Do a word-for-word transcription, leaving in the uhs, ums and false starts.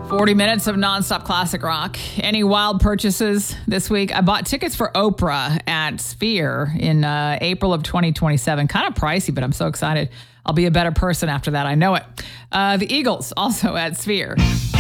forty minutes of nonstop classic rock. Any wild purchases this week? I bought tickets for Oprah at Sphere in uh, April of twenty twenty-seven. Kind of pricey, but I'm so excited. I'll be a better person after that. I know it. Uh, the Eagles also at Sphere.